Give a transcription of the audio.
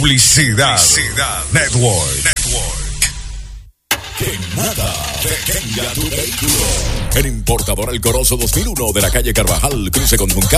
Publicidad Network. Que nada detenga tu vehículo. En Importador El Corozo 2001 de la calle Carvajal, cruce con Juncal.